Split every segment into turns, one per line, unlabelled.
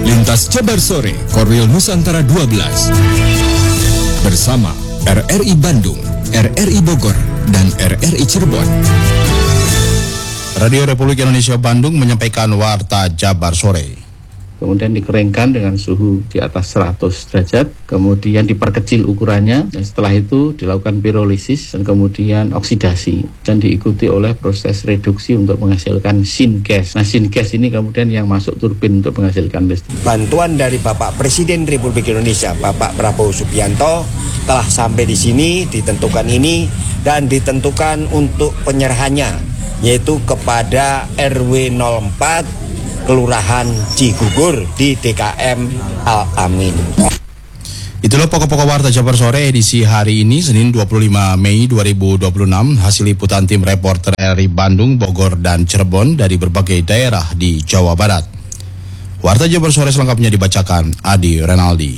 Lintas Jabar Sore, Korwil Nusantara 12. Bersama RRI Bandung, RRI Bogor, dan RRI Cirebon.
Radio Republik Indonesia Bandung menyampaikan Warta Jabar Sore.
Kemudian dikeringkan dengan suhu di atas 100 derajat, kemudian diperkecil ukurannya, dan setelah itu dilakukan pirolisis dan kemudian oksidasi, dan diikuti oleh proses reduksi untuk menghasilkan syngas. Nah, syngas ini kemudian yang masuk turbin untuk menghasilkan listrik.
Bantuan dari Bapak Presiden Republik Indonesia, Bapak Prabowo Subianto, telah sampai di sini, ditentukan ini, dan ditentukan untuk penyerahannya, yaitu kepada RW 04 Kelurahan Cigugur di DKM Al-Amin.
Itulah pokok-pokok Warta Jabar Sore edisi hari ini, Senin 25 Mei 2026, hasil liputan tim reporter RRI Bandung, Bogor, dan Cirebon dari berbagai daerah di Jawa Barat. Warta Jabar Sore selengkapnya dibacakan Adi Renaldi.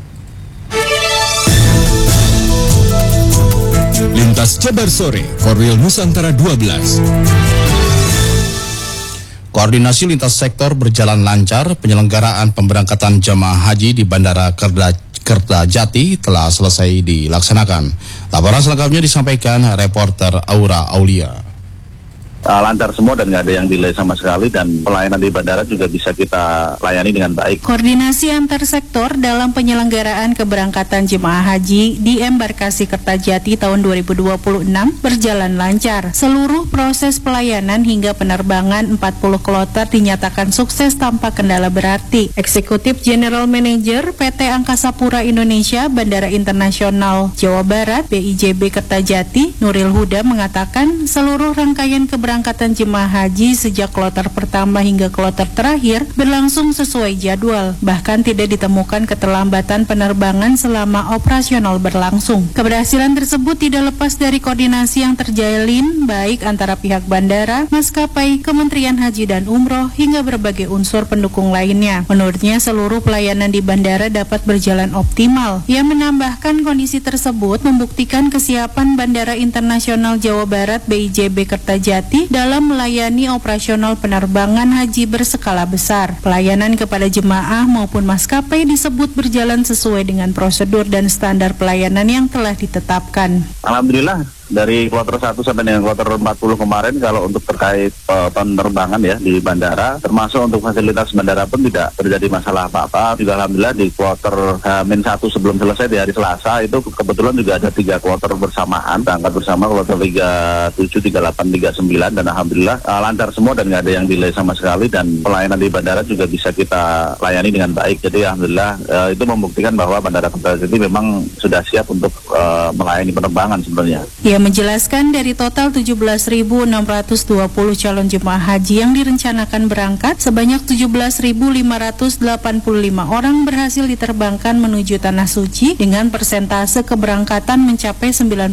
Lintas Jabar Sore, Korwil Nusantara 12.
Koordinasi lintas sektor berjalan lancar. Penyelenggaraan pemberangkatan jemaah haji di Bandara Kertajati telah selesai dilaksanakan. Laporan selengkapnya disampaikan reporter Aura Aulia.
Lancar semua dan nggak ada yang delay sama sekali, dan pelayanan di bandara juga bisa kita layani dengan baik.
Koordinasi antar sektor dalam penyelenggaraan keberangkatan jemaah haji di embarkasi Kertajati tahun 2026 berjalan lancar. Seluruh proses pelayanan hingga penerbangan 40 kloter dinyatakan sukses tanpa kendala berarti. Eksekutif General Manager PT Angkasa Pura Indonesia Bandara Internasional Jawa Barat BIJB Kertajati, Nuril Huda, mengatakan seluruh rangkaian keberangkatan jemaah haji sejak kloter pertama hingga kloter terakhir berlangsung sesuai jadwal. Bahkan tidak ditemukan keterlambatan penerbangan selama operasional berlangsung. Keberhasilan tersebut tidak lepas dari koordinasi yang terjalin baik antara pihak bandara, maskapai, Kementerian Haji dan Umroh, hingga berbagai unsur pendukung lainnya. Menurutnya, seluruh pelayanan di bandara dapat berjalan optimal. Ia menambahkan kondisi tersebut membuktikan kesiapan Bandara Internasional Jawa Barat BIJB Kertajati dalam melayani operasional penerbangan haji berskala besar. Pelayanan kepada jemaah maupun maskapai disebut berjalan sesuai dengan prosedur dan standar pelayanan yang telah ditetapkan.
Alhamdulillah, dari kloter 1 sampai dengan kloter 40 kemarin, kalau untuk terkait penerbangan ya di bandara, termasuk untuk fasilitas bandara pun tidak terjadi masalah apa-apa. Juga alhamdulillah di kloter -1 sebelum selesai di hari Selasa itu kebetulan juga ada 3 kloter bersamaan, berangkat bersama kloter 37, 38, 39, dan alhamdulillah lancar semua dan nggak ada yang delay sama sekali, dan pelayanan di bandara juga bisa kita layani dengan baik. Jadi alhamdulillah itu membuktikan bahwa Bandara Kertajati memang sudah siap untuk melayani penerbangan sebenarnya.
Ia menjelaskan dari total 17.620 calon jemaah haji yang direncanakan berangkat, sebanyak 17.585 orang berhasil diterbangkan menuju Tanah Suci dengan persentase keberangkatan mencapai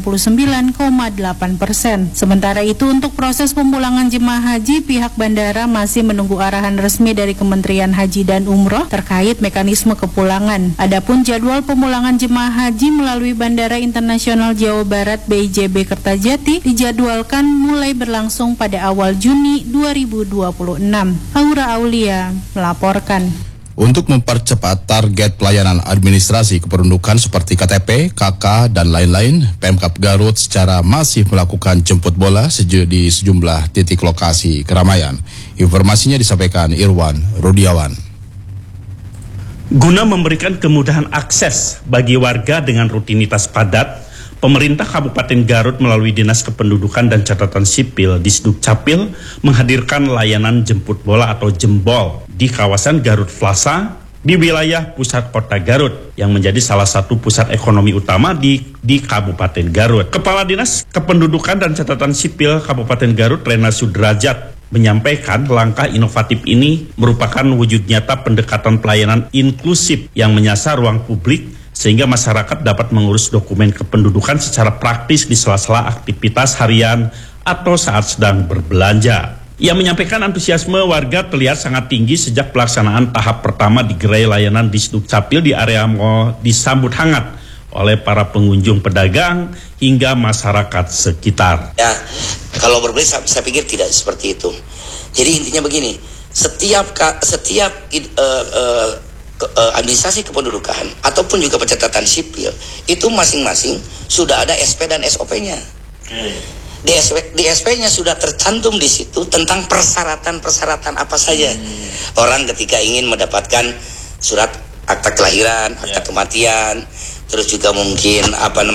99,8%. Sementara itu, untuk proses pemulangan jemaah haji, pihak bandara masih menunggu arahan resmi dari Kementerian Haji dan Umroh terkait mekanisme kepulangan. Adapun jadwal pemulangan jemaah haji melalui Bandara Internasional Jawa Barat BIJB Kertajati dijadwalkan mulai berlangsung pada awal Juni 2026. Aura Aulia melaporkan.
Untuk mempercepat target pelayanan administrasi kependudukan seperti KTP, KK, dan lain-lain, Pemkab Garut secara masif melakukan jemput bola di sejumlah titik lokasi keramaian. Informasinya disampaikan Irwan Rudiawan.
Guna memberikan kemudahan akses bagi warga dengan rutinitas padat, pemerintah Kabupaten Garut melalui Dinas Kependudukan dan Catatan Sipil Disdukcapil menghadirkan layanan jemput bola atau jembol di kawasan Garut Plaza di wilayah pusat kota Garut yang menjadi salah satu pusat ekonomi utama di Kabupaten Garut. Kepala Dinas Kependudukan dan Catatan Sipil Kabupaten Garut, Rena Sudrajat, menyampaikan langkah inovatif ini merupakan wujud nyata pendekatan pelayanan inklusif yang menyasar ruang publik sehingga masyarakat dapat mengurus dokumen kependudukan secara praktis di sela-sela aktivitas harian atau saat sedang berbelanja. Ia menyampaikan antusiasme warga terlihat sangat tinggi sejak pelaksanaan tahap pertama di gerai layanan Disdukcapil di area mal disambut hangat oleh para pengunjung pedagang hingga masyarakat sekitar.
Ya, kalau berbeda saya pikir tidak seperti itu. Jadi intinya begini, setiap administrasi kependudukan ataupun juga pencatatan sipil itu masing-masing sudah ada SP dan SOP-nya. Di SP-nya sudah tercantum di situ tentang persyaratan apa saja orang ketika ingin mendapatkan surat akta kelahiran, akta kematian, terus juga mungkin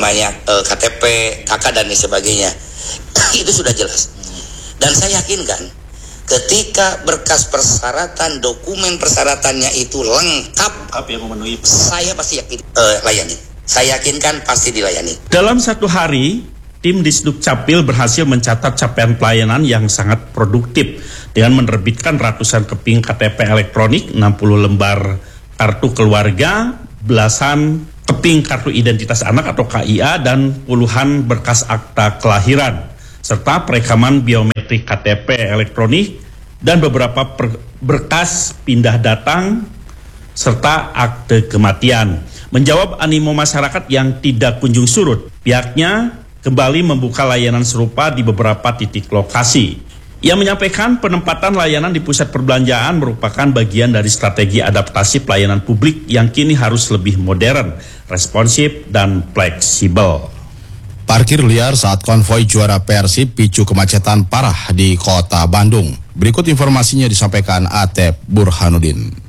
KTP, KK dan sebagainya. Itu sudah jelas. Dan saya yakinkan ketika berkas persyaratan, dokumen persyaratannya itu lengkap yang memenuhi, saya pasti yakin layani. Saya yakinkan pasti dilayani.
Dalam satu hari, tim Disduk Capil berhasil mencatat capaian pelayanan yang sangat produktif dengan menerbitkan ratusan keping KTP elektronik, 60 lembar kartu keluarga, belasan keping kartu identitas anak atau KIA, dan puluhan berkas akta kelahiran, serta perekaman biometrik KTP elektronik dan beberapa berkas pindah datang serta akte kematian. Menjawab animo masyarakat yang tidak kunjung surut, pihaknya kembali membuka layanan serupa di beberapa titik lokasi. Ia menyampaikan penempatan layanan di pusat perbelanjaan merupakan bagian dari strategi adaptasi pelayanan publik yang kini harus lebih modern, responsif, dan fleksibel.
Parkir liar saat konvoi juara Persib picu kemacetan parah di kota Bandung. Berikut informasinya disampaikan Atep Burhanuddin.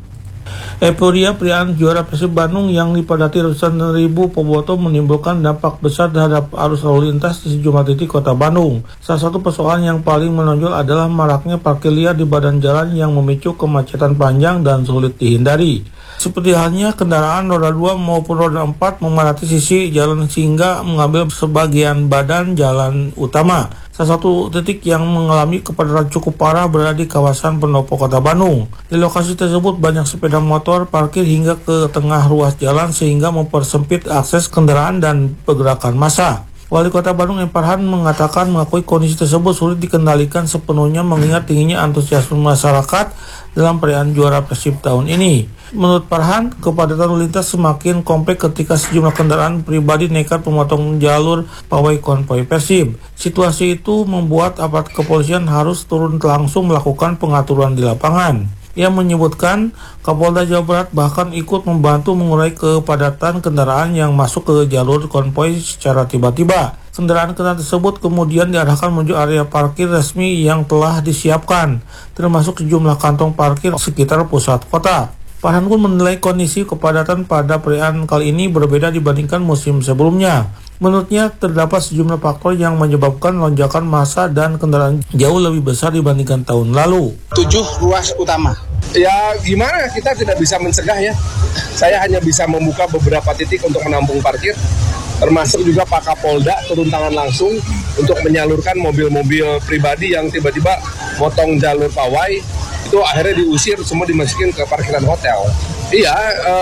Euforia perayaan juara Persib Bandung yang dipadati ratusan ribu peboto menimbulkan dampak besar terhadap arus lalu lintas di sejumlah titik kota Bandung. Salah satu persoalan yang paling menonjol adalah maraknya parkir liar di badan jalan yang memicu kemacetan panjang dan sulit dihindari. Seperti halnya kendaraan roda 2 maupun roda 4 memadati sisi jalan sehingga mengambil sebagian badan jalan utama. Salah satu titik yang mengalami kepadatan cukup parah berada di kawasan Pendopo Kota Bandung. Di lokasi tersebut banyak sepeda motor parkir hingga ke tengah ruas jalan sehingga mempersempit akses kendaraan dan pergerakan massa. Wali Kota Bandung M. Farhan mengakui kondisi tersebut sulit dikendalikan sepenuhnya mengingat tingginya antusiasme masyarakat dalam perayaan juara Persib tahun ini. Menurut Farhan, kepadatan lalu lintas semakin kompleks ketika sejumlah kendaraan pribadi nekat memotong jalur pawai konvoi Persib. Situasi itu membuat aparat kepolisian harus turun langsung melakukan pengaturan di lapangan. Ia menyebutkan Kapolda Jawa Barat bahkan ikut membantu mengurai kepadatan kendaraan yang masuk ke jalur konvoi secara tiba-tiba. Kendaraan-kendaraan tersebut kemudian diarahkan menuju area parkir resmi yang telah disiapkan, termasuk sejumlah kantong parkir sekitar pusat kota. Farhan pun menilai kondisi kepadatan pada perayaan kali ini berbeda dibandingkan musim sebelumnya. Menurutnya, terdapat sejumlah faktor yang menyebabkan lonjakan massa dan kendaraan jauh lebih besar dibandingkan tahun lalu.
7 ruas utama. Ya gimana, kita tidak bisa mencegah ya. Saya hanya bisa membuka beberapa titik untuk menampung parkir. Termasuk juga Pak Kapolda turun tangan langsung untuk menyalurkan mobil-mobil pribadi yang tiba-tiba motong jalur pawai. Itu akhirnya diusir, semua dimasukin ke parkiran hotel. Iya,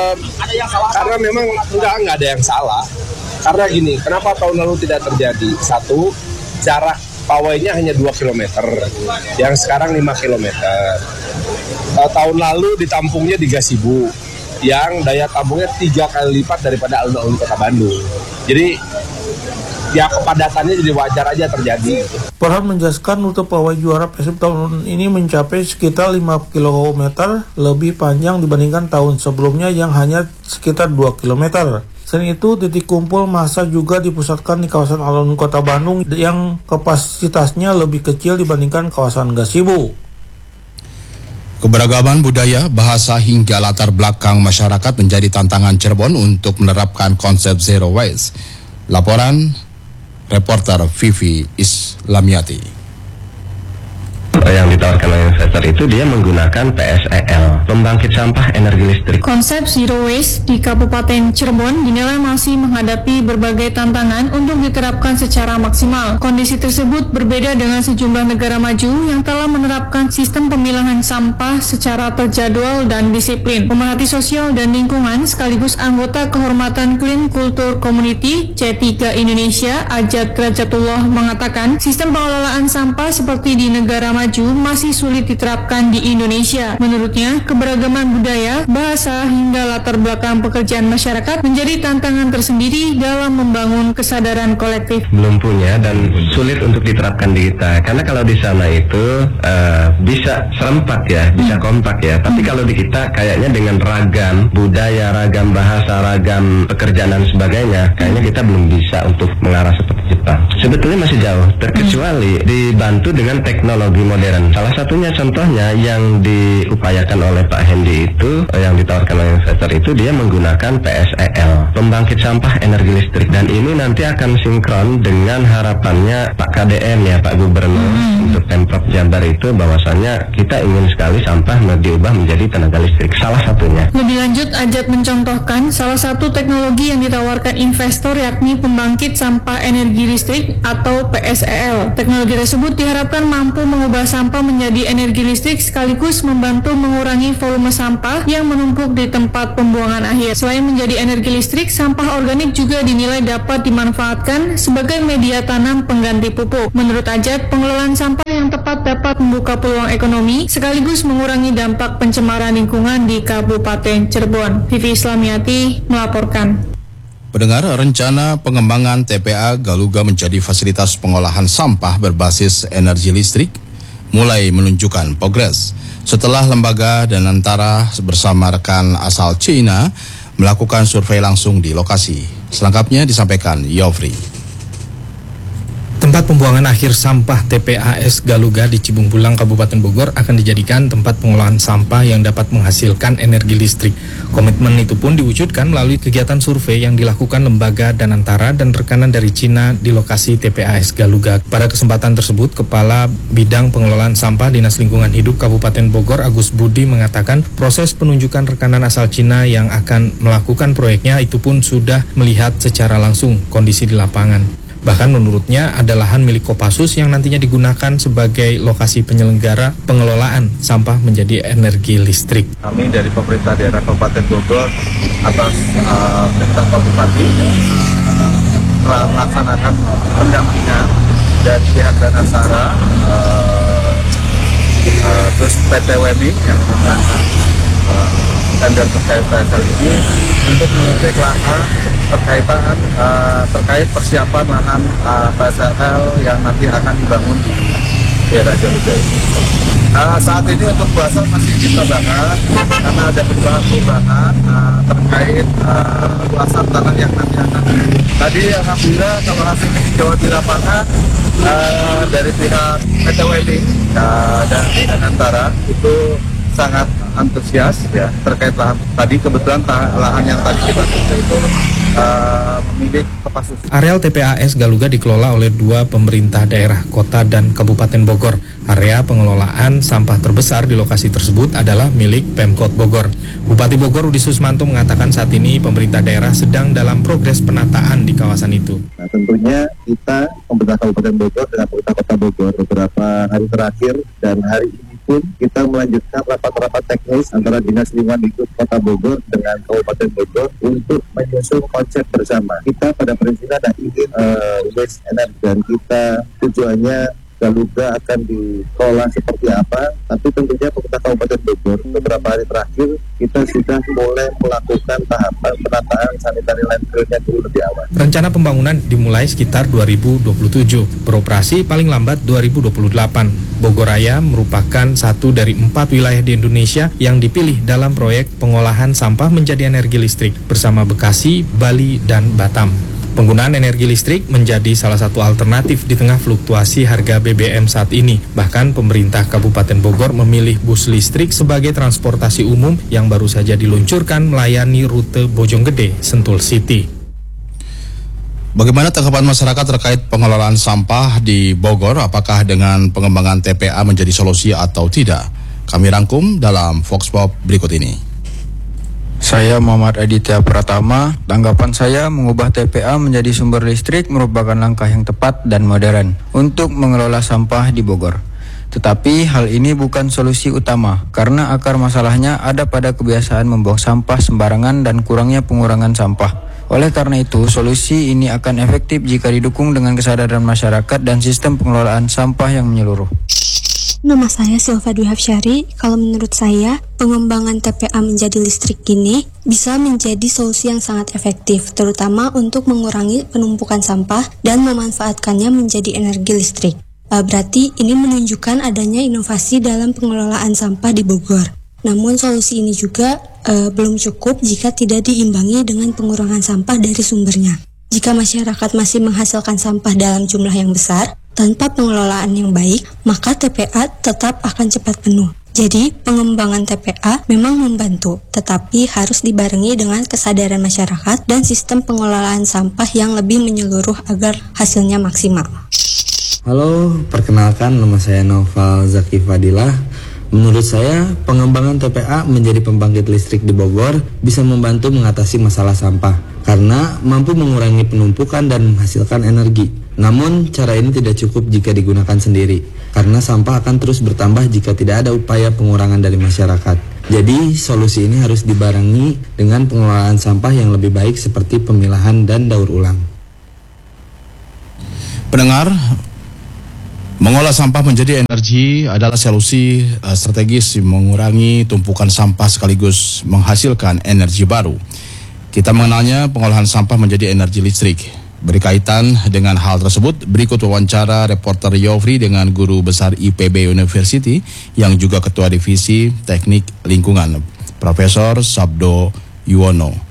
karena memang enggak ada yang salah. Karena gini, kenapa tahun lalu tidak terjadi? Satu, jarak pawainya hanya 2 km, yang sekarang 5 km. Tahun lalu ditampungnya di Gasibu, yang daya tampungnya 3 kali lipat daripada alun-alun kota Bandung. Jadi, ya kepadatannya jadi wajar aja terjadi.
Farhan menjelaskan rute pawai juara Persib tahun ini mencapai sekitar 5 km lebih panjang dibandingkan tahun sebelumnya yang hanya sekitar 2 km. Selain itu, titik kumpul massa juga dipusatkan di kawasan alun kota Bandung yang kapasitasnya lebih kecil dibandingkan kawasan Gasibu.
Keberagaman budaya, bahasa hingga latar belakang masyarakat menjadi tantangan Cirebon untuk menerapkan konsep zero waste. Laporan reporter Vivi Islamiati.
Yang ditawarkan oleh investor itu dia menggunakan PSEL, pembangkit sampah energi listrik.
Konsep zero waste di Kabupaten Cirebon dinilai masih menghadapi berbagai tantangan untuk diterapkan secara maksimal. Kondisi tersebut berbeda dengan sejumlah negara maju yang telah menerapkan sistem pemilahan sampah secara terjadwal dan disiplin. Pemerhati sosial dan lingkungan sekaligus anggota kehormatan Clean Culture Community C3 Indonesia, Ajat Derajatullah mengatakan sistem pengelolaan sampah seperti di negara maju maju masih sulit diterapkan di Indonesia. Menurutnya, keberagaman budaya, bahasa, hingga latar belakang pekerjaan masyarakat menjadi tantangan tersendiri dalam membangun kesadaran kolektif.
Belum punya dan sulit untuk diterapkan di kita. Karena kalau di sana itu bisa serempak ya, bisa kompak ya. Tapi kalau di kita kayaknya dengan ragam budaya, ragam bahasa, ragam pekerjaan dan sebagainya, kayaknya kita belum bisa untuk mengarah seperti Jepang. Sebetulnya masih jauh, terkecuali dibantu dengan teknologi modern. Salah satunya contohnya yang diupayakan oleh Pak Hendy itu, yang ditawarkan oleh investor itu, dia menggunakan PSEL, pembangkit sampah energi listrik. Dan ini nanti akan sinkron dengan harapannya Pak KDM ya, Pak Gubernur untuk Pemprov Jabar itu, bahwasannya kita ingin sekali sampah diubah menjadi tenaga listrik. Salah satunya.
Lebih lanjut, Ajat mencontohkan salah satu teknologi yang ditawarkan investor yakni pembangkit sampah energi listrik atau PSEL. Teknologi tersebut diharapkan mampu mengubah sampah menjadi energi listrik sekaligus membantu mengurangi volume sampah yang menumpuk di tempat pembuangan akhir. Selain menjadi energi listrik, sampah organik juga dinilai dapat dimanfaatkan sebagai media tanam pengganti pupuk. Menurut Ajat, pengelolaan sampah yang tepat dapat membuka peluang ekonomi sekaligus mengurangi dampak pencemaran lingkungan di Kabupaten Cirebon. Vivi Islamiati melaporkan.
Pendengar, rencana pengembangan TPA Galuga menjadi fasilitas pengolahan sampah berbasis energi listrik mulai menunjukkan progres setelah lembaga dan antara bersama rekan asal China melakukan survei langsung di lokasi. Selengkapnya disampaikan Yofri.
Tempat pembuangan akhir sampah TPAS Galuga di Cibung Bulang, Kabupaten Bogor akan dijadikan tempat pengolahan sampah yang dapat menghasilkan energi listrik. Komitmen itu pun diwujudkan melalui kegiatan survei yang dilakukan lembaga dan antara dan rekanan dari Cina di lokasi TPAS Galuga. Pada kesempatan tersebut, Kepala Bidang Pengelolaan Sampah Dinas Lingkungan Hidup Kabupaten Bogor, Agus Budi, mengatakan proses penunjukan rekanan asal Cina yang akan melakukan proyeknya itu pun sudah melihat secara langsung kondisi di lapangan. Bahkan menurutnya ada lahan milik Kopassus yang nantinya digunakan sebagai lokasi penyelenggara pengelolaan sampah menjadi energi listrik.
Kami dari pemerintah daerah Kabupaten Bogor atas perintah Pak Bupati melaksanakan pendampingan dari pihak Danasara, terus PT WMI yang menggunakan tender terkait PSL ini untuk mengecek lahan terkait persiapan lahan PSL yang nanti akan dibangun di daerah Galuga ini. Saat ini untuk bahasan masih kita bahas karena ada perubahan terkait luasan tanah yang nanti akan. Tadi alhamdulillah kalau hasilnya dijawab di lapangan dari pihak PT WMI dan antara itu sangat antusias ya terkait lahan tadi. Kebetulan lahan yang tadi kita tuju itu memilih Kopassus.
Areal TPAS Galuga dikelola oleh dua pemerintah daerah, kota dan Kabupaten Bogor. Area pengelolaan sampah terbesar di lokasi tersebut adalah milik Pemkot Bogor. Bupati Bogor Rudi Susmanto mengatakan saat ini pemerintah daerah sedang dalam progres penataan di kawasan itu.
Nah, tentunya kita pemerintah Kabupaten Bogor dengan pemerintah Kota Bogor beberapa hari terakhir dan hari ini pun kita melanjutkan rapat-rapat teknis antara Dinas Lingkungan Hidup Kota Bogor dengan Kabupaten Bogor untuk menyusun konsep bersama. Kita pada prinsipnya ingin waste energy dan kita tujuannya Galuga akan dikelola seperti apa, tapi tentunya pemerintah Kabupaten Bogor beberapa hari terakhir kita sudah mulai melakukan tahapan penataan sanitary landfill-nya dulu lebih awal.
Rencana pembangunan dimulai sekitar 2027, beroperasi paling lambat 2028. Bogor Raya merupakan satu dari 4 wilayah di Indonesia yang dipilih dalam proyek pengolahan sampah menjadi energi listrik bersama Bekasi, Bali, dan Batam. Penggunaan energi listrik menjadi salah satu alternatif di tengah fluktuasi harga BBM saat ini. Bahkan pemerintah Kabupaten Bogor memilih bus listrik sebagai transportasi umum yang baru saja diluncurkan melayani rute Bojonggede, Sentul City.
Bagaimana tanggapan masyarakat terkait pengelolaan sampah di Bogor? Apakah dengan pengembangan TPA menjadi solusi atau tidak? Kami rangkum dalam Vox Pop berikut ini.
Saya Muhammad Aditya Pratama. Tanggapan saya, mengubah TPA menjadi sumber listrik merupakan langkah yang tepat dan modern untuk mengelola sampah di Bogor. Tetapi hal ini bukan solusi utama karena akar masalahnya ada pada kebiasaan membuang sampah sembarangan dan kurangnya pengurangan sampah. Oleh karena itu, solusi ini akan efektif jika didukung dengan kesadaran masyarakat dan sistem pengelolaan sampah yang menyeluruh.
Nama saya Silva Dwi Hafsyari. Kalau menurut saya, pengembangan TPA menjadi listrik ini bisa menjadi solusi yang sangat efektif, terutama untuk mengurangi penumpukan sampah dan memanfaatkannya menjadi energi listrik. Berarti ini menunjukkan adanya inovasi dalam pengelolaan sampah di Bogor. Namun solusi ini juga belum cukup jika tidak diimbangi dengan pengurangan sampah dari sumbernya. Jika masyarakat masih menghasilkan sampah dalam jumlah yang besar, tanpa pengelolaan yang baik, maka TPA tetap akan cepat penuh. Jadi, pengembangan TPA memang membantu, tetapi harus dibarengi dengan kesadaran masyarakat dan sistem pengelolaan sampah yang lebih menyeluruh agar hasilnya maksimal.
Halo, perkenalkan nama saya Noval Zaki Fadilah. Menurut saya, pengembangan TPA menjadi pembangkit listrik di Bogor bisa membantu mengatasi masalah sampah karena mampu mengurangi penumpukan dan menghasilkan energi. Namun, cara ini tidak cukup jika digunakan sendiri karena sampah akan terus bertambah jika tidak ada upaya pengurangan dari masyarakat. Jadi, solusi ini harus dibarengi dengan pengelolaan sampah yang lebih baik seperti pemilahan dan daur ulang.
Pendengar, mengolah sampah menjadi energi adalah solusi strategis mengurangi tumpukan sampah sekaligus menghasilkan energi baru. Kita mengenalnya pengolahan sampah menjadi energi listrik. Berkaitan dengan hal tersebut, berikut wawancara reporter Yofri dengan Guru Besar IPB University yang juga Ketua Divisi Teknik Lingkungan, Profesor Sabdo Yuwono.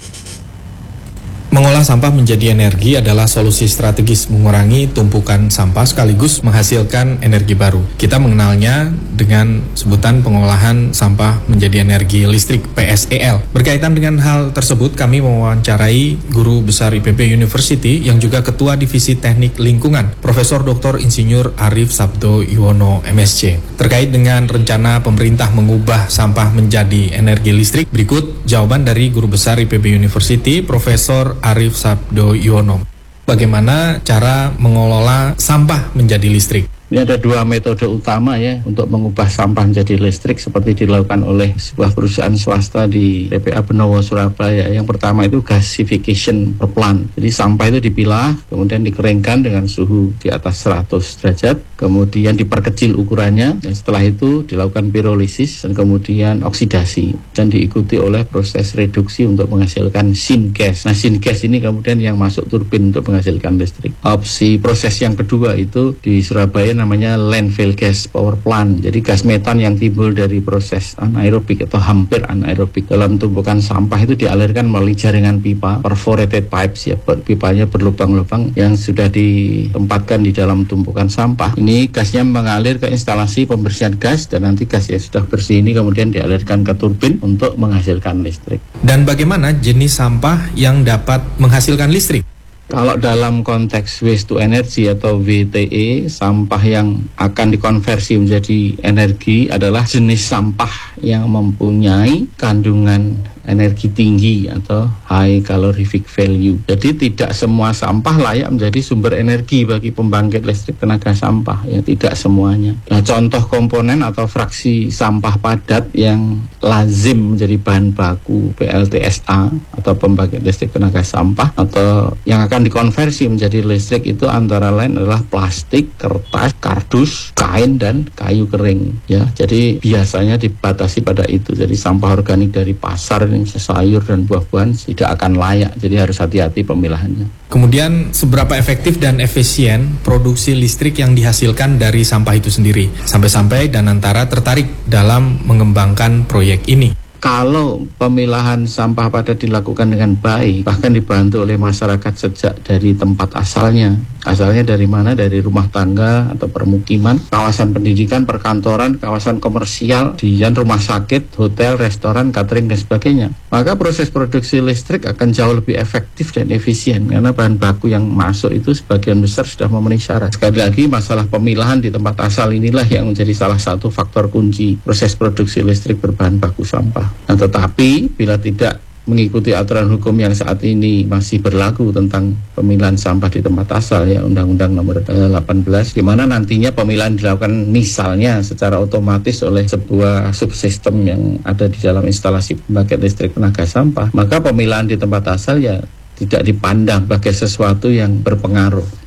Mengolah sampah menjadi energi adalah solusi strategis mengurangi tumpukan sampah sekaligus menghasilkan energi baru. Kita mengenalnya dengan sebutan pengolahan sampah menjadi energi listrik PSEL. Berkaitan dengan hal tersebut, kami mewawancarai Guru Besar IPB University yang juga Ketua Divisi Teknik Lingkungan, Profesor Dr. Insinyur Arif Sabdo Yuwono MSc. Terkait dengan rencana pemerintah mengubah sampah menjadi energi listrik, berikut jawaban dari Guru Besar IPB University, Profesor Arif Sabdo Yuwono. Bagaimana cara mengelola sampah menjadi listrik?
Ini ada dua metode utama ya untuk mengubah sampah menjadi listrik seperti dilakukan oleh sebuah perusahaan swasta di TPA Benowo Surabaya. Yang pertama itu gasification per plant. Jadi sampah itu dipilah, kemudian dikeringkan dengan suhu di atas 100 derajat, kemudian diperkecil ukurannya, dan setelah itu dilakukan pirolisis dan kemudian oksidasi dan diikuti oleh proses reduksi untuk menghasilkan syngas. Nah, syngas ini kemudian yang masuk turbin untuk menghasilkan listrik. Opsi proses yang kedua itu di Surabaya namanya landfill gas power plant. Jadi gas metan yang timbul dari proses anaerobik atau hampir anaerobik dalam tumpukan sampah itu dialirkan melalui jaringan pipa perforated pipes ya, pipanya berlubang-lubang yang sudah ditempatkan di dalam tumpukan sampah. Ini gasnya mengalir ke instalasi pembersihan gas dan nanti gas yang sudah bersih ini kemudian dialirkan ke turbin untuk menghasilkan listrik.
Dan bagaimana jenis sampah yang dapat menghasilkan listrik?
Kalau dalam konteks waste to energy atau WTE, sampah yang akan dikonversi menjadi energi adalah jenis sampah yang mempunyai kandungan energi tinggi atau high calorific value. Jadi tidak semua sampah layak menjadi sumber energi bagi pembangkit listrik tenaga sampah, ya tidak semuanya. Nah, contoh komponen atau fraksi sampah padat yang lazim menjadi bahan baku PLTSA atau pembangkit listrik tenaga sampah atau yang akan dikonversi menjadi listrik itu antara lain adalah plastik, kertas, kardus, kain dan kayu kering. Ya, jadi biasanya dibatasi pada itu. Jadi sampah organik dari pasar, sayur dan buah-buahan tidak akan layak, jadi harus hati-hati pemilahannya.
Kemudian seberapa efektif dan efisien produksi listrik yang dihasilkan dari sampah itu sendiri, sampai-sampai Danantara tertarik dalam mengembangkan proyek ini.
Kalau pemilahan sampah padat dilakukan dengan baik, bahkan dibantu oleh masyarakat sejak dari tempat asalnya. Asalnya dari mana? Dari rumah tangga atau permukiman, kawasan pendidikan, perkantoran, kawasan komersial, kemudian rumah sakit, hotel, restoran, catering, dan sebagainya. Maka proses produksi listrik akan jauh lebih efektif dan efisien karena bahan baku yang masuk itu sebagian besar sudah memenuhi syarat. Sekali lagi, masalah pemilahan di tempat asal inilah yang menjadi salah satu faktor kunci proses produksi listrik berbahan baku sampah. Nah, tetapi bila tidak mengikuti aturan hukum yang saat ini masih berlaku tentang pemilahan sampah di tempat asal ya, Undang-Undang Nomor 18, di mana nantinya pemilahan dilakukan misalnya secara otomatis oleh sebuah subsistem yang ada di dalam instalasi pembangkit listrik tenaga sampah, maka pemilahan di tempat asal ya tidak dipandang sebagai sesuatu yang berpengaruh.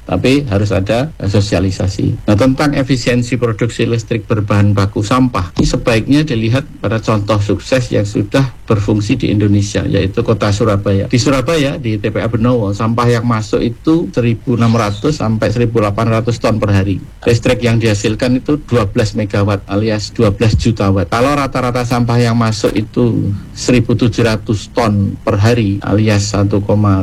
tapi harus ada sosialisasi. Nah, tentang efisiensi produksi listrik berbahan baku sampah, ini sebaiknya dilihat pada contoh sukses yang sudah berfungsi di Indonesia, yaitu kota Surabaya. Di Surabaya, di TPA Benowo, sampah yang masuk itu 1.600 sampai 1.800 ton per hari. Listrik yang dihasilkan itu 12 megawatt alias 12 juta watt. Kalau rata-rata sampah yang masuk itu 1.700 ton per hari alias 1,7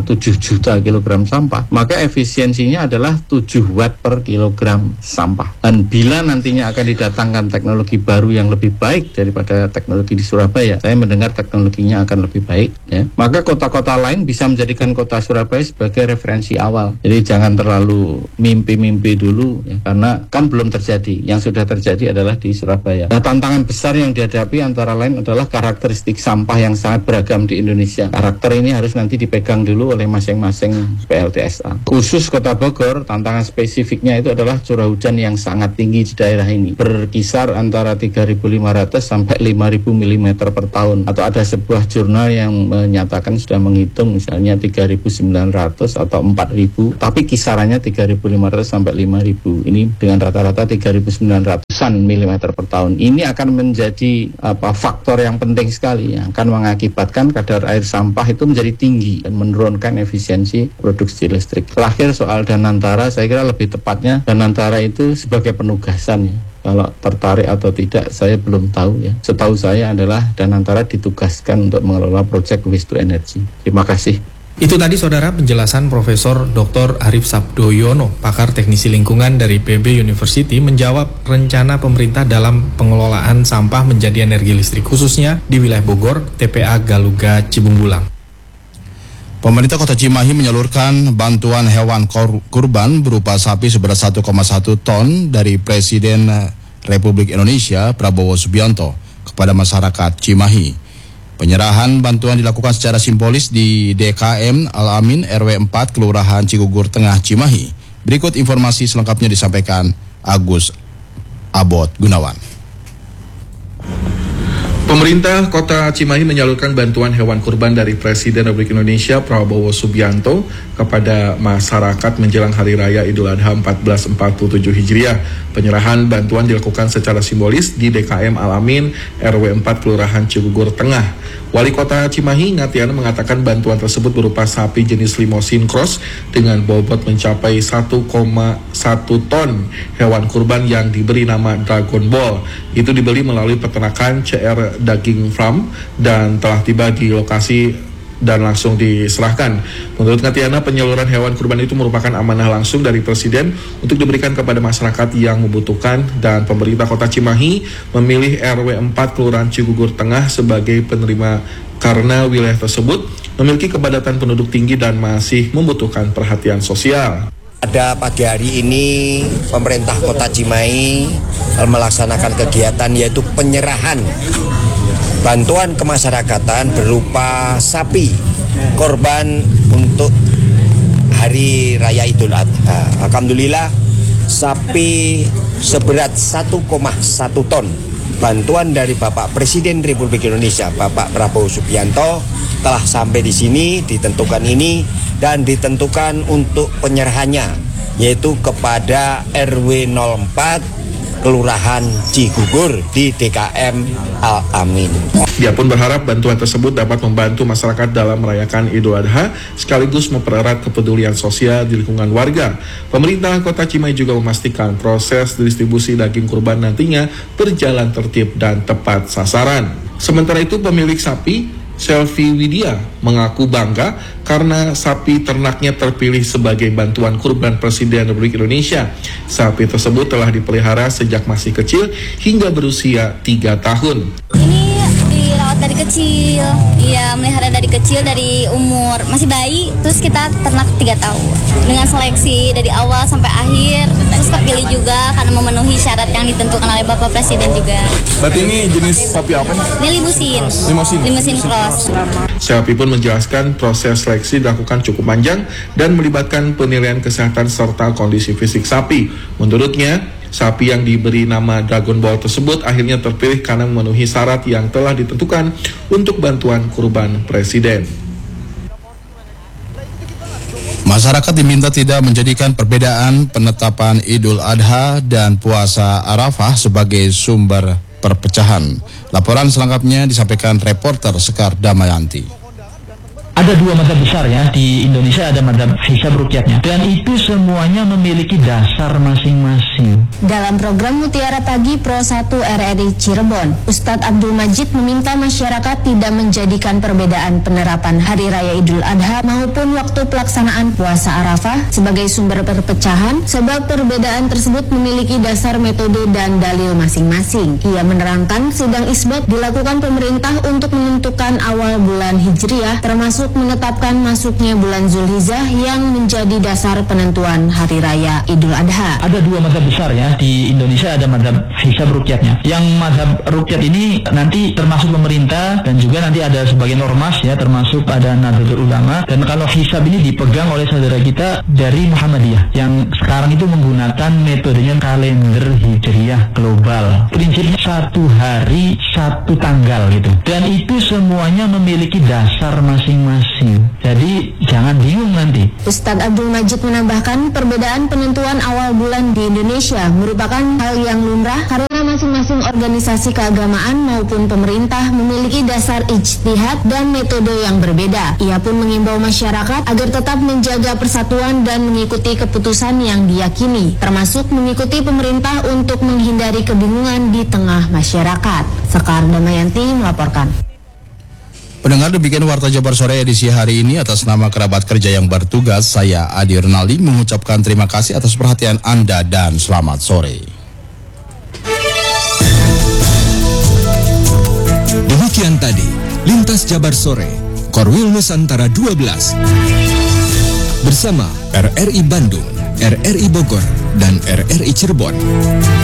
juta kilogram sampah, maka efisiensinya adalah 7 watt per kilogram sampah. Dan bila nantinya akan didatangkan teknologi baru yang lebih baik daripada teknologi di Surabaya, saya mendengar teknologinya akan lebih baik, ya, maka kota-kota lain bisa menjadikan kota Surabaya sebagai referensi awal. Jadi jangan terlalu mimpi-mimpi dulu, ya, karena kan belum terjadi. Yang sudah terjadi adalah di Surabaya. Nah, tantangan besar yang dihadapi antara lain adalah karakteristik sampah yang sangat beragam di Indonesia. Karakter ini harus nanti dipegang dulu oleh masing-masing PLTSA. Khusus Kota Bogor, tantangan spesifiknya itu adalah curah hujan yang sangat tinggi di daerah ini, berkisar antara 3.500 sampai 5.000 mm per tahun. Atau ada sebuah jurnal yang menyatakan sudah menghitung misalnya 3.900 atau 4.000, tapi kisarannya 3.500 sampai 5.000. Ini dengan rata-rata 3.900-an mm per tahun. Ini akan menjadi faktor yang penting sekali, yang akan mengakibatkan kadar air sampah itu menjadi tinggi dan menurunkan efisiensi produksi listrik. Terakhir soal Danantara, saya kira lebih tepatnya Danantara itu sebagai penugasan, ya. Kalau tertarik atau tidak saya belum tahu, ya. Setahu saya adalah Danantara ditugaskan untuk mengelola proyek waste to energy. Terima kasih.
Itu tadi saudara penjelasan Profesor Dr. Arif Sabdoyono, pakar teknisi lingkungan dari PB University, menjawab rencana pemerintah dalam pengelolaan sampah menjadi energi listrik, khususnya di wilayah Bogor, TPA Galuga, Cibung Bulang.
Pemerintah Kota Cimahi menyalurkan bantuan hewan kurban berupa sapi seberat 1,1 ton dari Presiden Republik Indonesia Prabowo Subianto kepada masyarakat Cimahi. Penyerahan bantuan dilakukan secara simbolis di DKM Al-Amin RW 4 Kelurahan Cigugur Tengah Cimahi. Berikut informasi selengkapnya disampaikan Agus Abot Gunawan.
Pemerintah Kota Cimahi menyalurkan bantuan hewan kurban dari Presiden Republik Indonesia Prabowo Subianto kepada masyarakat menjelang Hari Raya Idul Adha 1447 Hijriah. Penyerahan bantuan dilakukan secara simbolis di DKM Al-Amin RW 4 Kelurahan Cigugur Tengah. Wali Kota Cimahi Ngatiana mengatakan bantuan tersebut berupa sapi jenis Limousin Cross dengan bobot mencapai 1,1 ton hewan kurban yang diberi nama Dragon Ball. Itu dibeli melalui peternakan CR Daging Farm dan telah tiba di lokasi dan langsung diserahkan. Menurut Ngatiana, penyaluran hewan kurban itu merupakan amanah langsung dari Presiden untuk diberikan kepada masyarakat yang membutuhkan, dan pemerintah Kota Cimahi memilih RW 4 Kelurahan Cigugur Tengah sebagai penerima karena wilayah tersebut memiliki kepadatan penduduk tinggi dan masih membutuhkan perhatian sosial.
Pada pagi hari ini pemerintah Kota Cimahi melaksanakan kegiatan yaitu penyerahan bantuan kemasyarakatan berupa sapi korban untuk Hari Raya Idul Adha. Alhamdulillah sapi seberat 1,1 ton bantuan dari Bapak Presiden Republik Indonesia Bapak Prabowo Subianto telah sampai di sini, ditentukan ini dan ditentukan untuk penyerahannya yaitu kepada RW 04 Kelurahan Cigugur di DKM Al-Amin.
Dia pun berharap bantuan tersebut dapat membantu masyarakat dalam merayakan Idul Adha sekaligus mempererat kepedulian sosial di lingkungan warga. Pemerintah Kota Cimahi juga memastikan proses distribusi daging kurban nantinya berjalan tertib dan tepat sasaran. Sementara itu pemilik sapi Selvi Widya mengaku bangga karena sapi ternaknya terpilih sebagai bantuan kurban Presiden Republik Indonesia. Sapi tersebut telah dipelihara sejak masih kecil hingga berusia 3 tahun.
Ini dirawat dari kecil, iya melihara dari kecil, dari umur masih bayi, terus kita ternak 3 tahun. Dengan seleksi dari awal sampai akhir, terus kepilih juga karena memenuhi syarat yang ditentukan oleh Bapak Presiden juga.
Berarti ini jenis sapi apa nih?
Ini Limousin Cross.
Selvi pun menjelaskan proses seleksi dilakukan cukup panjang dan melibatkan penilaian kesehatan serta kondisi fisik sapi. Menurutnya, sapi yang diberi nama Dragon Ball tersebut akhirnya terpilih karena memenuhi syarat yang telah ditentukan untuk bantuan kurban Presiden.
Masyarakat diminta tidak menjadikan perbedaan penetapan Idul Adha dan puasa Arafah sebagai sumber perpecahan. Laporan selengkapnya disampaikan reporter Sekar Damayanti.
Ada dua mazhab besar ya di Indonesia, ada mazhab hisab ruqyatnya, dan itu semuanya memiliki dasar masing-masing.
Dalam program Mutiara Pagi Pro 1 RRI Cirebon, Ustadz Abdul Majid meminta masyarakat tidak menjadikan perbedaan penerapan Hari Raya Idul Adha maupun waktu pelaksanaan puasa Arafah sebagai sumber perpecahan, sebab perbedaan tersebut memiliki dasar metode dan dalil masing-masing. Ia menerangkan sidang isbat dilakukan pemerintah untuk menentukan awal bulan Hijriah, termasuk menetapkan masuknya bulan Zulhijjah yang menjadi dasar penentuan Hari Raya Idul Adha.
Ada dua mazhab besar ya di Indonesia, ada mazhab hisab ruqyatnya. Yang mazhab ruqyat ini nanti termasuk pemerintah dan juga nanti ada sebagian ormas ya, termasuk ada Nahdlatul Ulama. Dan kalau hisab ini dipegang oleh saudara kita dari Muhammadiyah yang sekarang itu menggunakan metodenya kalender Hijriah global. Prinsipnya satu hari satu tanggal gitu. Dan itu semuanya memiliki dasar masing-masing. Jadi jangan bingung nanti.
Ustadz Abdul Majid menambahkan perbedaan penentuan awal bulan di Indonesia merupakan hal yang lumrah karena masing-masing organisasi keagamaan maupun pemerintah memiliki dasar ijtihad dan metode yang berbeda. Ia pun mengimbau masyarakat agar tetap menjaga persatuan dan mengikuti keputusan yang diyakini, termasuk mengikuti pemerintah untuk menghindari kebingungan di tengah masyarakat. Sekar Damayanti melaporkan.
Pendengar, demikian Warta Jabar Sore edisi hari ini. Atas nama kerabat kerja yang bertugas, saya Adi Renaldi mengucapkan terima kasih atas perhatian Anda dan selamat sore.
Demikian tadi Lintas Jabar Sore Korwil Nusantara 12 bersama RRI Bandung, RRI Bogor, dan RRI Cirebon.